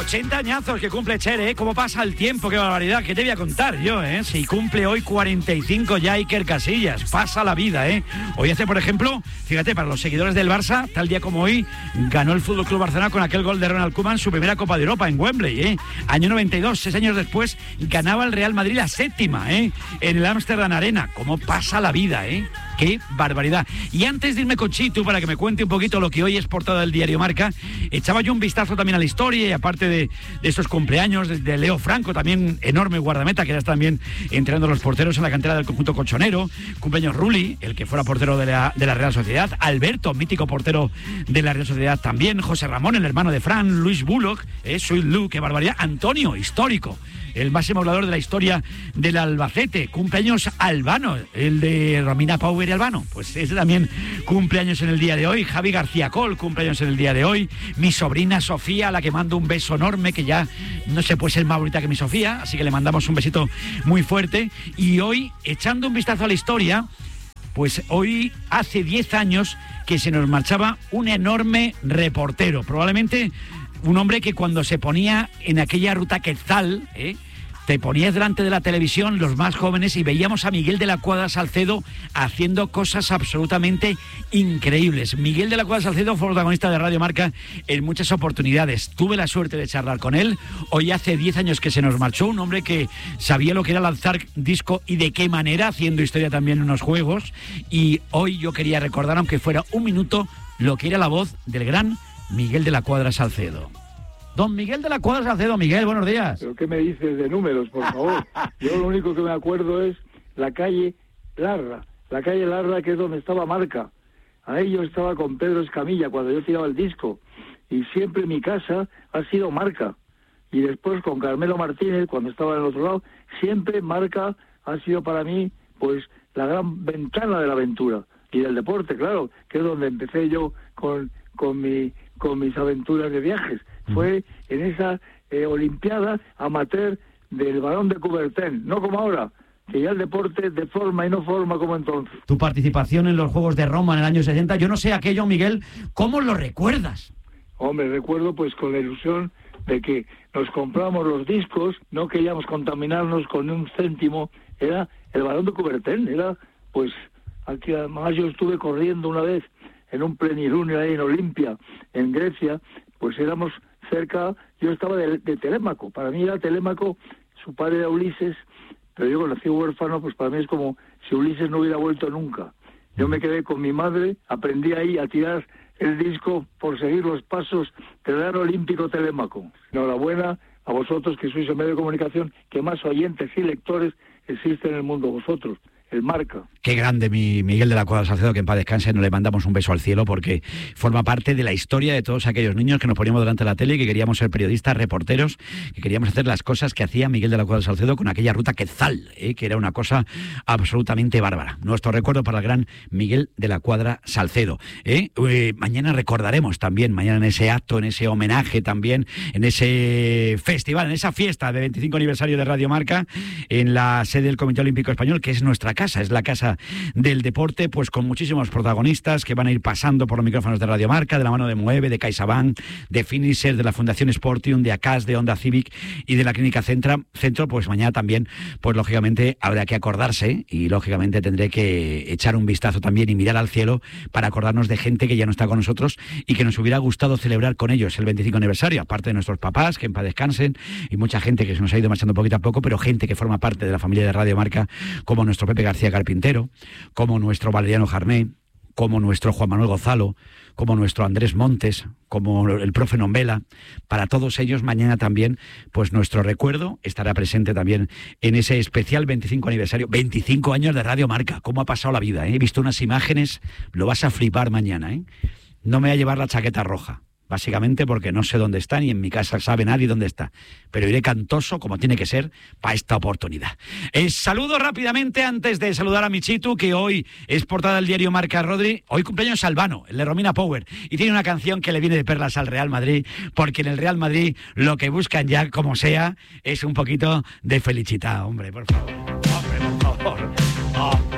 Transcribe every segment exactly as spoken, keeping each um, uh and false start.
ochenta añazos que cumple Cher, ¿eh? ¿Cómo pasa el tiempo? ¡Qué barbaridad! ¿Qué te voy a contar yo, eh? Si cumple hoy cuarenta y cinco ya Iker Casillas. Pasa la vida, ¿eh? Hoy hace, por ejemplo, fíjate, para los seguidores del Barça, tal día como hoy, ganó el Fútbol Club Barcelona con aquel gol de Ronald Koeman su primera Copa de Europa en Wembley, ¿eh? Año noventa y dos, seis años después, ganaba el Real Madrid la séptima, ¿eh? En el Amsterdam Arena. ¿Cómo pasa la vida, eh? ¡Qué barbaridad! Y antes de irme con Chitu, para que me cuente un poquito lo que hoy es portada del diario Marca, echaba yo un vistazo también a la historia, y aparte de, de estos cumpleaños de, de Leo Franco, también enorme guardameta, que era también entrenando a los porteros en la cantera del conjunto colchonero. Cumpleaños Rulli, el que fuera portero de la, de la Real Sociedad. Alberto, mítico portero de la Real Sociedad también. José Ramón, el hermano de Fran. Luis Bullock, eh, soy Lu, qué barbaridad. Antonio, histórico, el máximo hablador de la historia del Albacete. Cumpleaños Albano, el de Romina Power y Albano, pues ese también cumpleaños en el día de hoy. Javi García Col, cumpleaños en el día de hoy. Mi sobrina Sofía, a la que mando un beso enorme, que ya no se puede ser más bonita que mi Sofía, así que le mandamos un besito muy fuerte. Y hoy, echando un vistazo a la historia, pues hoy hace diez años que se nos marchaba un enorme reportero, probablemente un hombre que cuando se ponía en aquella ruta Quetzal, ¿eh? te ponías delante de la televisión, los más jóvenes, y veíamos a Miguel de la Cuadra Salcedo haciendo cosas absolutamente increíbles. Miguel de la Cuadra Salcedo fue protagonista de Radio Marca en muchas oportunidades. Tuve la suerte de charlar con él. Hoy hace diez años que se nos marchó, un hombre que sabía lo que era lanzar disco y de qué manera, haciendo historia también en unos juegos. Y hoy yo quería recordar, aunque fuera un minuto, lo que era la voz del gran Miguel de la Cuadra Salcedo. Don Miguel de la Cuadra Salcedo. Miguel, buenos días. ¿Pero qué me dices de números, por favor? Yo lo único que me acuerdo es la calle Larra, la calle Larra, que es donde estaba Marca. Ahí yo estaba con Pedro Escamilla cuando yo tiraba el disco, y siempre mi casa ha sido Marca. Y después con Carmelo Martínez, cuando estaba en el otro lado, siempre Marca ha sido para mí, pues, la gran ventana de la aventura. Y del deporte, claro, que es donde empecé yo con, con, mi, con mis aventuras de viajes. Fue en esa eh, olimpiada amateur del Barón de Coubertin, no como ahora, que ya el deporte de forma y no forma como entonces. Tu participación en los Juegos de Roma en el año sesenta, yo no sé aquello, Miguel, ¿cómo lo recuerdas? Hombre, recuerdo pues con la ilusión de que nos compramos los discos, no queríamos contaminarnos con un céntimo, era el Barón de Coubertin, era pues, aquí además yo estuve corriendo una vez en un plenilunio ahí en Olimpia, en Grecia, pues éramos cerca, yo estaba de, de Telémaco, para mí era Telémaco, su padre era Ulises, pero yo cuando nací huérfano, pues para mí es como si Ulises no hubiera vuelto nunca. Yo me quedé con mi madre, aprendí ahí a tirar el disco por seguir los pasos del Gran Olímpico Telémaco. Enhorabuena a vosotros, que sois el medio de comunicación que más oyentes y lectores existe en el mundo, vosotros. El Marca. Qué grande mi Miguel de la Cuadra Salcedo, que en paz descanse. Nos le mandamos un beso al cielo, porque forma parte de la historia de todos aquellos niños que nos poníamos delante de la tele y que queríamos ser periodistas, reporteros, que queríamos hacer las cosas que hacía Miguel de la Cuadra Salcedo con aquella ruta Quetzal, ¿eh? que era una cosa absolutamente bárbara. Nuestro recuerdo para el gran Miguel de la Cuadra Salcedo. ¿eh? Eh, mañana recordaremos también, mañana en ese acto, en ese homenaje también, en ese festival, en esa fiesta de veinticinco aniversario de Radio Marca, en la sede del Comité Olímpico Español, que es nuestra casa. Es la casa del deporte, pues con muchísimos protagonistas que van a ir pasando por los micrófonos de Radio Marca, de la mano de Mueve, de CaixaBank, de Finisher, de la Fundación Sportium, de ACAS, de Onda Civic y de la Clínica Centra, Centro. Pues mañana también, pues lógicamente habrá que acordarse, y lógicamente tendré que echar un vistazo también y mirar al cielo para acordarnos de gente que ya no está con nosotros y que nos hubiera gustado celebrar con ellos el veinticinco aniversario, aparte de nuestros papás, que en paz descansen, y mucha gente que se nos ha ido marchando poquito a poco, pero gente que forma parte de la familia de Radio Marca, como nuestro Pepe García Carpintero, como nuestro Valeriano Jarmé, como nuestro Juan Manuel Gonzalo, como nuestro Andrés Montes, como el profe Nombela. Para todos ellos mañana también, pues nuestro recuerdo estará presente también en ese especial veinticinco aniversario, veinticinco años de Radio Marca. ¿Cómo ha pasado la vida? ¿eh? He visto unas imágenes, lo vas a flipar mañana. ¿eh? No me voy a llevar la chaqueta roja, básicamente porque no sé dónde está, ni en mi casa sabe nadie dónde está, pero iré cantoso como tiene que ser para esta oportunidad. Eh, saludo rápidamente, antes de saludar a Michitu, que hoy es portada del diario Marca. Rodri, hoy cumpleaños Albano, el de Romina Power, y tiene una canción que le viene de perlas al Real Madrid, porque en el Real Madrid lo que buscan ya, como sea, es un poquito de felicidad. Hombre, por favor, hombre, por favor, hombre,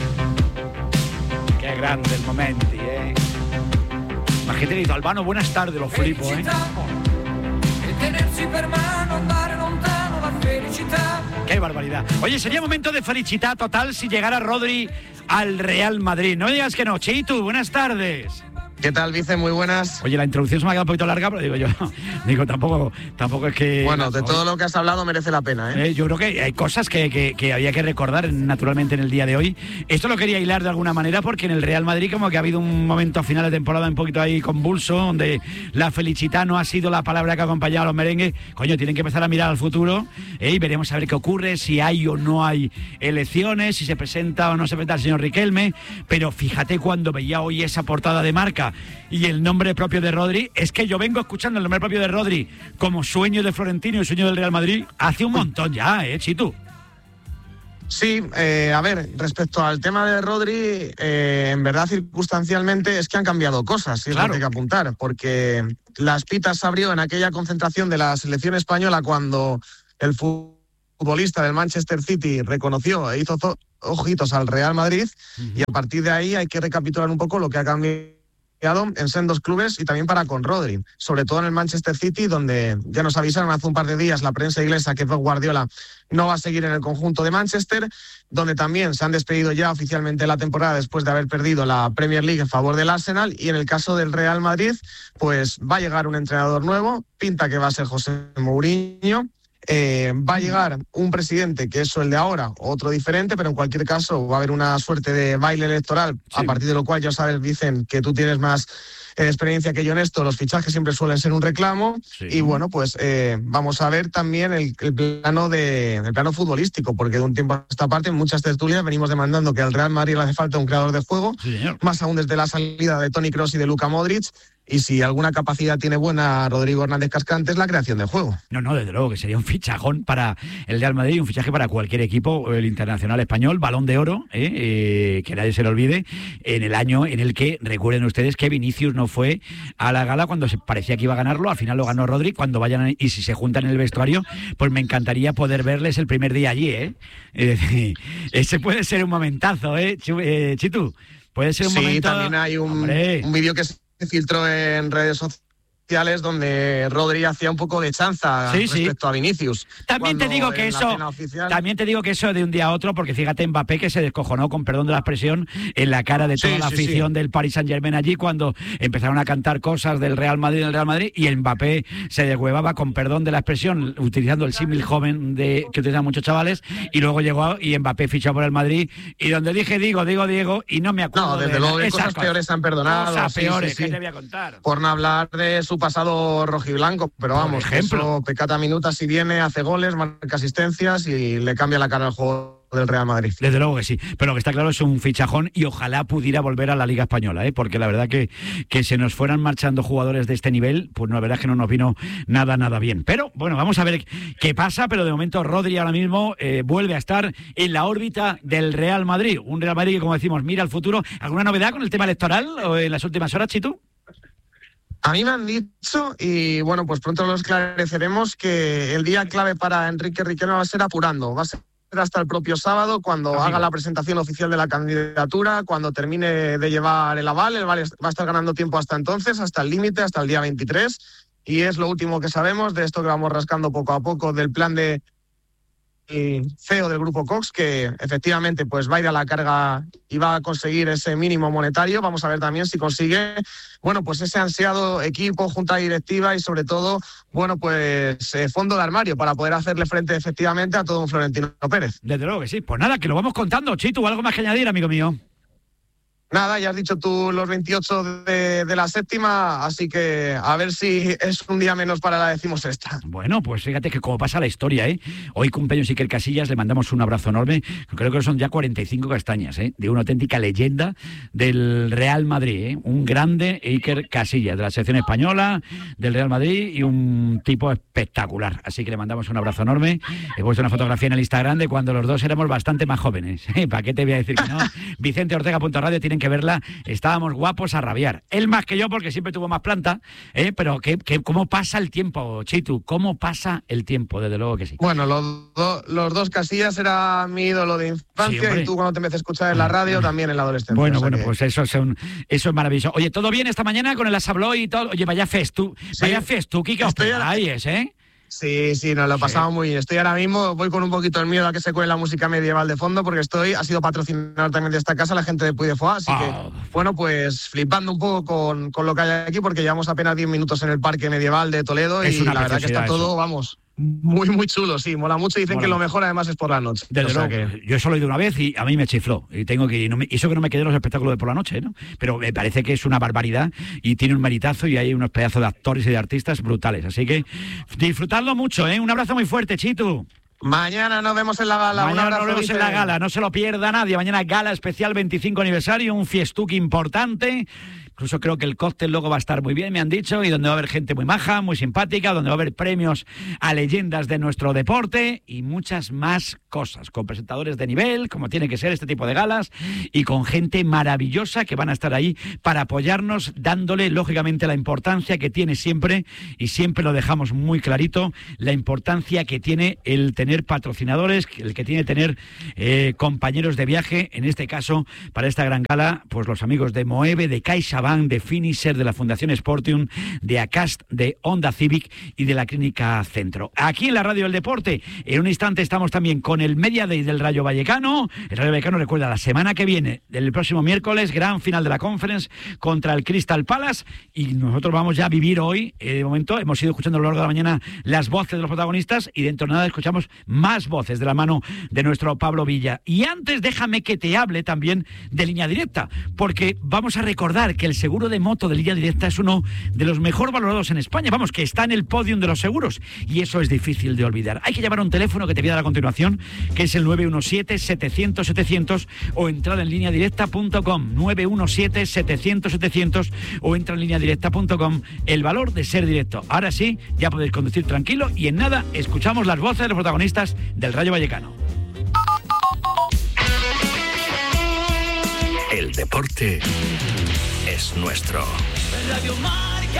qué grande el momento, eh. Imagínate que dice Albano, buenas tardes, lo flipo, ¿eh? Qué barbaridad. Oye, sería momento de felicidad total si llegara Rodri al Real Madrid. No me digas que no. Chitu, buenas tardes. ¿Qué tal, Vice? Muy buenas. Oye, la introducción se me ha quedado un poquito larga, pero digo yo, digo, tampoco, tampoco es que... Bueno, de todo lo que has hablado merece la pena, ¿eh? eh yo creo que hay cosas que, que, que había que recordar naturalmente en el día de hoy. Esto lo quería hilar de alguna manera porque en el Real Madrid como que ha habido un momento a final de temporada un poquito ahí convulso, donde la felicidad no ha sido la palabra que ha acompañado a los merengues. Coño, tienen que empezar a mirar al futuro, ¿eh? Y veremos a ver qué ocurre, si hay o no hay elecciones, si se presenta o no se presenta el señor Riquelme. Pero fíjate cuando veía hoy esa portada de Marca y el nombre propio de Rodri, es que yo vengo escuchando el nombre propio de Rodri como sueño de Florentino y sueño del Real Madrid hace un montón ya, ¿eh, Chitu? Sí, eh, a ver, respecto al tema de Rodri, eh, en verdad circunstancialmente es que han cambiado cosas, y es Claro. lo que hay que apuntar, porque las pitas se abrió en aquella concentración de la selección española cuando el futbolista del Manchester City reconoció e hizo zo- ojitos al Real Madrid, uh-huh. Y a partir de ahí hay que recapitular un poco lo que ha cambiado en sendos clubes y también para con Rodri, sobre todo en el Manchester City, donde ya nos avisaron hace un par de días la prensa inglesa que Pep Guardiola no va a seguir en el conjunto de Manchester, donde también se han despedido ya oficialmente la temporada después de haber perdido la Premier League en favor del Arsenal, y en el caso del Real Madrid, pues va a llegar un entrenador nuevo, pinta que va a ser José Mourinho. Eh, va a llegar un presidente que es el de ahora, otro diferente, pero en cualquier caso va a haber una suerte de baile electoral, sí. A partir de lo cual ya sabes, dicen que tú tienes más eh, experiencia que yo en esto, los fichajes siempre suelen ser un reclamo, sí. Y bueno, pues eh, vamos a ver también el, el plano de el plano futbolístico, porque de un tiempo a esta parte en muchas tertulias venimos demandando que al Real Madrid le hace falta un creador de juego, sí, más aún desde la salida de Toni Kroos y de Luka Modric. Y si alguna capacidad tiene buena Rodrigo Hernández Cascante es la creación de juego. No, no, desde luego que sería un fichajón para el Real Madrid, un fichaje para cualquier equipo, el internacional español, Balón de Oro, ¿eh? Eh, que nadie se lo olvide, en el año en el que, recuerden ustedes que Vinicius no fue a la gala cuando se parecía que iba a ganarlo, al final lo ganó Rodri. Cuando vayan y si se juntan en el vestuario, pues me encantaría poder verles el primer día allí, ¿eh? eh ese puede ser un momentazo, ¿eh, Chitu? Puede ser un sí, momento... Sí, también hay un, un vídeo que es se filtró en redes sociales donde Rodri hacía un poco de chanza sí, respecto sí. a Vinicius. También te digo que eso también te digo que eso de un día a otro, porque fíjate Mbappé que se descojonó, con perdón de la expresión, en la cara de toda sí, la sí, afición sí. del Paris Saint-Germain allí cuando empezaron a cantar cosas del Real Madrid del Real Madrid y el Mbappé se deshuevaba, con perdón de la expresión, utilizando el símil joven de que utilizan muchos chavales, y luego llegó y Mbappé fichó por el Madrid y donde dije digo, digo Diego y no me acuerdo. No, desde de luego de cosas, cosas peores han perdonado. Cosas sí, peores, sí, sí. ¿qué te voy a contar? Por no hablar de su pasado rojiblanco, pero vamos, por ejemplo, eso, pecata minuta si viene, hace goles, marca asistencias y le cambia la cara al juego del Real Madrid. Desde luego que sí, pero lo que está claro es un fichajón y ojalá pudiera volver a la Liga Española, ¿eh? Porque la verdad que, que se nos fueran marchando jugadores de este nivel, pues la verdad es que no nos vino nada, nada bien. Pero bueno, vamos a ver qué pasa, pero de momento Rodri ahora mismo eh, vuelve a estar en la órbita del Real Madrid, un Real Madrid que, como decimos, mira al futuro. ¿Alguna novedad con el tema electoral o en las últimas horas, Chitu? A mí me han dicho, y bueno, pues pronto lo esclareceremos, que el día clave para Enrique Riquelme va a ser apurando, va a ser hasta el propio sábado, cuando Así haga va. la presentación oficial de la candidatura, cuando termine de llevar el aval. El aval va a estar ganando tiempo hasta entonces, hasta el límite, hasta el día veintitrés, y es lo último que sabemos de esto que vamos rascando poco a poco del plan de C E O del Grupo Cox, que efectivamente pues va a ir a la carga y va a conseguir ese mínimo monetario. Vamos a ver también si consigue, bueno, pues ese ansiado equipo, junta directiva y sobre todo, bueno, pues eh, fondo de armario para poder hacerle frente efectivamente a todo un Florentino Pérez. Desde luego que sí. Pues nada, que lo vamos contando. Chitu, ¿algo más que añadir, amigo mío? Nada, ya has dicho tú los veintiocho de, de la séptima, así que a ver si es un día menos para la decimosexta. Bueno, pues fíjate que como pasa la historia, ¿eh? Hoy cumpleaños Iker Casillas, le mandamos un abrazo enorme, creo que son ya cuarenta y cinco castañas, ¿eh? De una auténtica leyenda del Real Madrid, ¿eh? Un grande Iker Casillas, de la selección española, del Real Madrid, y un tipo espectacular, así que le mandamos un abrazo enorme. He puesto una fotografía en el Instagram de cuando los dos éramos bastante más jóvenes, ¿eh? ¿Para qué te voy a decir que no? Vicente Ortega punto radio, tienen que verla, estábamos guapos a rabiar. Él más que yo porque siempre tuvo más planta, ¿eh? Pero que, que, ¿cómo pasa el tiempo, Chitu? ¿Cómo pasa el tiempo? Desde luego que sí. Bueno, los, do, los dos Casillas era mi ídolo de infancia, sí, y tú cuando te empecé a escuchar en la radio también en la adolescencia. Bueno, o sea bueno, que... pues eso es, un, eso es maravilloso. Oye, ¿todo bien esta mañana con el Asabloy y todo? Oye, vaya festu, sí. vaya festuki que os pegáis, ¿eh? Sí, sí, nos lo Sí. pasamos muy bien. Estoy ahora mismo, voy con un poquito de miedo a que se cuele la música medieval de fondo, porque estoy, ha sido patrocinador también de esta casa la gente de Puy de Foix, así Ah. que, bueno, pues flipando un poco con, con lo que hay aquí, porque llevamos apenas diez minutos en el Parque Medieval de Toledo Es y una la verdad que está preciosidad todo, eso. vamos, muy, muy chulo, sí, mola mucho. Dicen Mola que lo mucho. mejor además es por la noche. Desde O sea luego, que- yo solo he ido una vez y a mí me chifló. Y tengo que ir. No me- eso que no me quedé en los espectáculos de por la noche, ¿no? Pero me parece que es una barbaridad y tiene un meritazo y hay unos pedazos de actores y de artistas brutales. Así que disfrutadlo mucho, ¿eh? Un abrazo muy fuerte, Chitu. Mañana nos vemos en la gala. Un Mañana abrazo, nos vemos en la Vicen. gala, no se lo pierda nadie. Mañana gala especial veinticinco aniversario, un fiestuki importante. Incluso creo que el cóctel luego va a estar muy bien, me han dicho, y donde va a haber gente muy maja, muy simpática, donde va a haber premios a leyendas de nuestro deporte y muchas más cosas, con presentadores de nivel, como tiene que ser este tipo de galas, y con gente maravillosa que van a estar ahí para apoyarnos, dándole, lógicamente, la importancia que tiene siempre, y siempre lo dejamos muy clarito, la importancia que tiene el tener patrocinadores, el que tiene tener eh, compañeros de viaje, en este caso, para esta gran gala, pues los amigos de Moeve, de CaixaBank, de Finisher, de la Fundación Sportium, de Acast, de Honda Civic y de la Clínica Centro. Aquí en la Radio del Deporte, en un instante estamos también con el Media Day del Rayo Vallecano. El Rayo Vallecano, recuerda, la semana que viene, el próximo miércoles, gran final de la Conference contra el Crystal Palace, y nosotros vamos ya a vivir hoy, eh, de momento, hemos ido escuchando a lo largo de la mañana las voces de los protagonistas y dentro de nada escuchamos más voces de la mano de nuestro Pablo Villa. Y antes déjame que te hable también de Línea Directa, porque vamos a recordar que el seguro de moto de Línea Directa es uno de los mejor valorados en España, vamos, que está en el podium de los seguros, y eso es difícil de olvidar. Hay que llamar a un teléfono que te voy a dar a continuación, que es el nueve uno siete, setecientos, setecientos, o entrar en línea directa punto com, nueve uno siete, setecientos, setecientos, o entra en línea directa punto com. El valor de ser directo. Ahora sí, ya podéis conducir tranquilo, y en nada escuchamos las voces de los protagonistas del Rayo Vallecano. El deporte es nuestro. Radio Marca.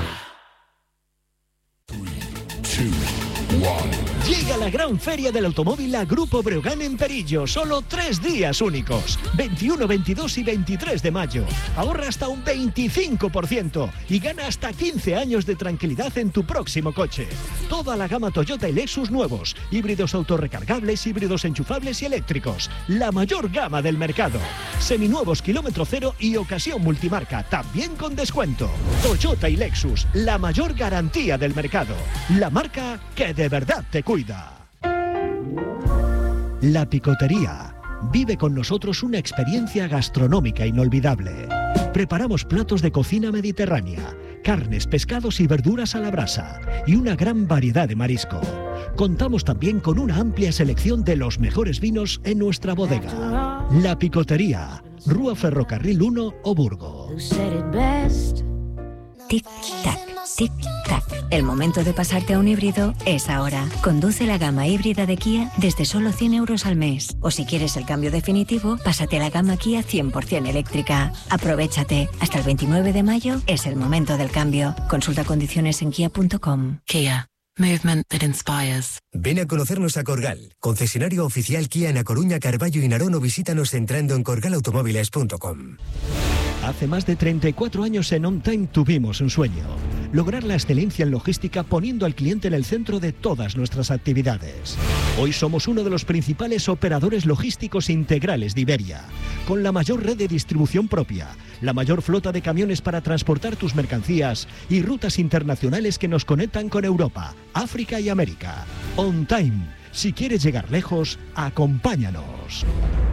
Llega la gran feria del automóvil a Grupo Breogán en Perillo. Solo tres días únicos. veintiuno, veintidós y veintitrés de mayo. Ahorra hasta un veinticinco por ciento y gana hasta quince años de tranquilidad en tu próximo coche. Toda la gama Toyota y Lexus nuevos. Híbridos autorrecargables, híbridos enchufables y eléctricos. La mayor gama del mercado. Seminuevos kilómetro cero y ocasión multimarca. También con descuento. Toyota y Lexus. La mayor garantía del mercado. La marca que de verdad te cuida. La Picotería. Vive con nosotros una experiencia gastronómica inolvidable. Preparamos platos de cocina mediterránea, carnes, pescados y verduras a la brasa y una gran variedad de marisco. Contamos también con una amplia selección de los mejores vinos en nuestra bodega. La Picotería, Rúa Ferrocarril uno o Burgo. Tic-tac, tic-tac. El momento de pasarte a un híbrido es ahora. Conduce la gama híbrida de Kia desde solo cien euros al mes. O si quieres el cambio definitivo, pásate a la gama Kia cien por ciento eléctrica. Aprovéchate. Hasta el veintinueve de mayo es el momento del cambio. Consulta condiciones en kia punto com. Kia. Movement that inspires. Ven a conocernos a Corgal, concesionario oficial Kia en A Coruña, Carballo y Narón, o visítanos entrando en corgal automóviles punto com. Hace más de treinta y cuatro años en On Time tuvimos un sueño. Lograr la excelencia en logística poniendo al cliente en el centro de todas nuestras actividades. Hoy somos uno de los principales operadores logísticos integrales de Iberia, con la mayor red de distribución propia, la mayor flota de camiones para transportar tus mercancías y rutas internacionales que nos conectan con Europa, África y América. On Time. Si quieres llegar lejos, acompáñanos.